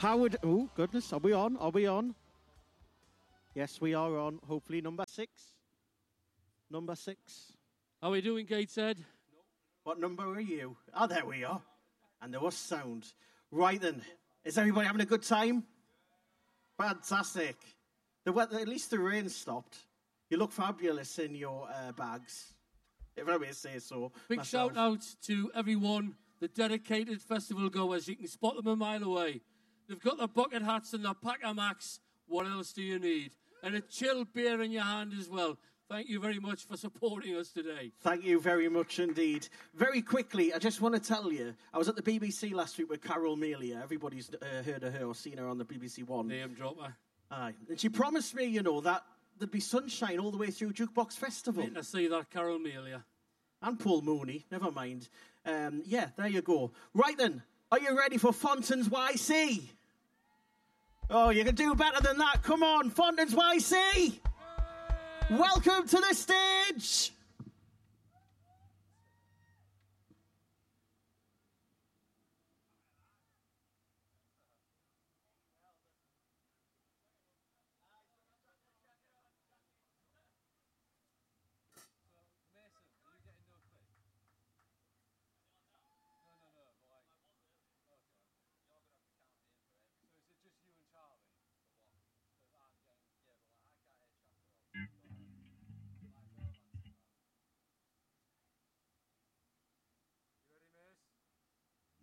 Howard, oh, goodness, are we on? Are we on? Yes, we are on. Hopefully, number 6. Number 6. How are we doing, Gateshead? What number are you? Oh, there we are. And there was sound. Right then, is everybody having a good time? Fantastic. The weather, at least the rain stopped. You look fabulous in your bags, if I may say so. Big myself. shout out to everyone, the dedicated festival goers. You can spot them a mile away. They've got their bucket hats and their Packer Max. What else do you need? And a chill beer in your hand as well. Thank you very much for supporting us today. Thank you very much indeed. Very quickly, I just want to tell you, I was at the BBC last week with Carol Melia. Everybody's heard of her or seen her on the BBC One. Name dropper. Aye. And she promised me, that there'd be sunshine all the way through Jukebox Festival. I see that, Carol Melia. And Paul Mooney, never mind. Yeah, there you go. Right then, are you ready for Fontaine's YC? Oh, you can do better than that. Come on, Fontaine's YC! Welcome to the stage!